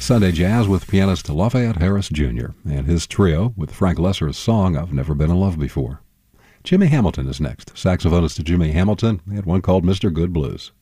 Sunday Jazz with pianist Lafayette Harris Jr. and his trio with Frank Lesser's song I've Never Been in Love Before. Jimmy Hamilton is next. Saxophonist Jimmy Hamilton had one called Mr. Good Blues.